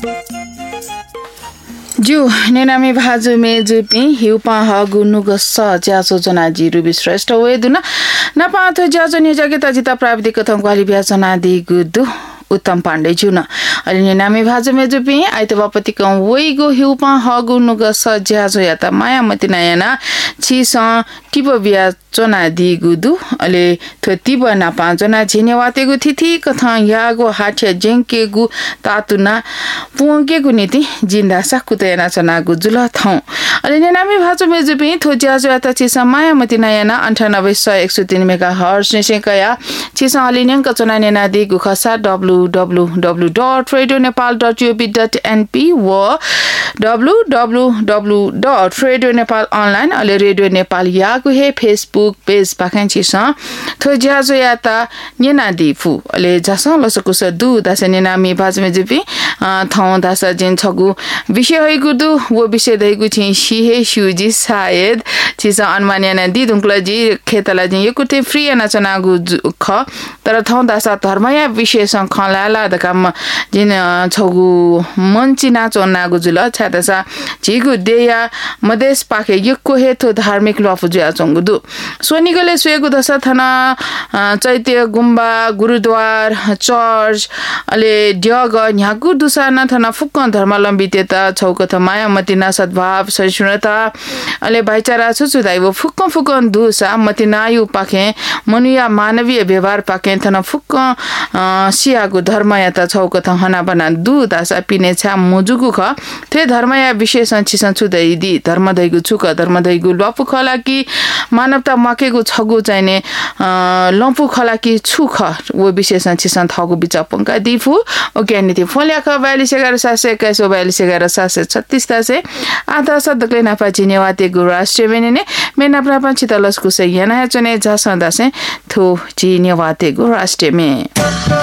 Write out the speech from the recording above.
जु नेनामी भाजु मेजुपी हिउपा हगु नुगस ज्याजो जनाजी रुबी श्रेष्ठ वेदुना नपाथ ज्याजो निजगे तजिता प्राविधिक थम क्वाली ब्याजना दिगुदु उत्तम पाण्डे जुन अहिले नेनामी भाजु मेजुपी आइते बापति क वेगो हिउपा हगु नुगस ज्याजो याता माया मति नयाना छिस टिप बिया चना दिगुदु अहिले थति बना पाँचजना झिनेवातेगु थिथि कथा यागो हाठ्या जेंकेगु तातुना पुंकेगु नीति जिन्दा साकुतेना चनागु जुल थौ अहिले नेनामी भाजु मेजुपी थो ज्याजो याता छिस माया मति नयाना 98.103 मेगाहर्ट्ज नेसेकया छिस अलिन्यंक चना नेना दिगु खसा www.radionepal.gov.np व www.radionepal.online अहिले रेडियो नेपाल यागु हे फेसबुक पेज पाखैंची स थो ज्याजो याता नेना दिफु अहिले जस लसकुस दु दास नेनामी भाजमे जुपी थौ दास जिन छगु विषय हैगु दु वो विषय दैगु छि सिहे सुजी सायद छिस अनमान्याना दि दुंक्लजी खेतला जि यकुते फ्री ना चनागु ख तर थौ दास धर्मया विषय स खलाला दकाम जिन छगु मनची नाचो नागु जुल छातासा झिगु देया मदेश पाखे यक्को हेथो धार्मिक लफु जुया चंगुदु सोनिगले सुएगु दशा थना चैत्य गुम्बा गुरुद्वार चर्च अले ड्यग न्यागु दुसाना थना फुक्क धर्मावलम्बीतेता छौकथ मायामतिना सद्भाव सहिष्णुता अले भाइचारा सुसुदाइबो फुक्क दुसा मतिनायु पाखे मनुया मानवीय व्यवहार पाखे थना फुक्क सियागु धर्मयाता छौकथ हना बना दु दासा पिने छा मुजुगु ख थे धर्मया विशेष छिसन छुदैदी धर्म दैगु छुक धर्म दैगु लपु खला कि मानवता मकेगु छगु चाहिने लम्पु खला कि छुख वो विशेष छिसन थगु बिचपंका दिफु ओके नीति फोल्याख 4211421136 तासे आधा सदकले नापा जिनेवाते गु राष्ट्रिय बेनेने मेना प्रापन चितलसकु से yana चने जसन दासे थो जिनेवाते गु राष्ट्रिय में